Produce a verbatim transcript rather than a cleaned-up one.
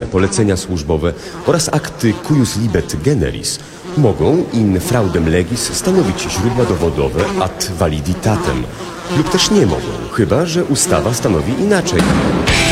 polecenia służbowe oraz akty cuius libet generis mogą in fraudem legis stanowić źródła dowodowe ad validitatem lub też nie mogą, chyba że ustawa stanowi inaczej.